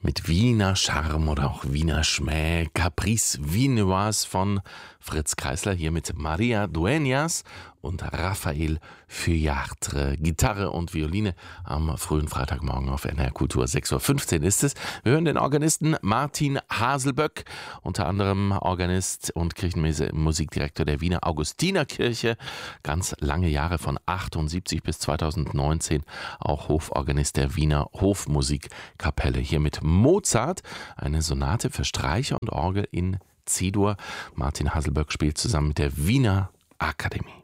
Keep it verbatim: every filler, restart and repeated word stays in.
Mit Wiener Charme oder auch Wiener Schmäh, Caprice Viennoise von Fritz Kreisler, hier mit Maria Dueñas und Raphael Feuillatre. Gitarre und Violine am frühen Freitagmorgen auf N R Kultur. sechs Uhr fünfzehn ist es. Wir hören den Organisten Martin Haselböck, unter anderem Organist und Kirchenmusikdirektor der Wiener Augustinerkirche. Ganz lange Jahre von achtundsiebzig bis zweitausendneunzehn auch Hoforganist der Wiener Hofmusikkapelle. Hier mit Mozart, eine Sonate für Streicher und Orgel in C-Dur. Martin Haselböck spielt zusammen mit der Wiener Akademie.